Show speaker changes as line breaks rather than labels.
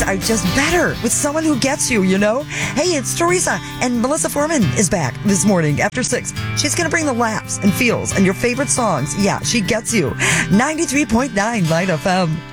are just better with someone who gets you, you know? Hey, it's Teresa, and Melissa Foreman is back this morning after 6. She's going to bring the laughs and feels and your favorite songs. Yeah, she gets you. 93.9 Light FM.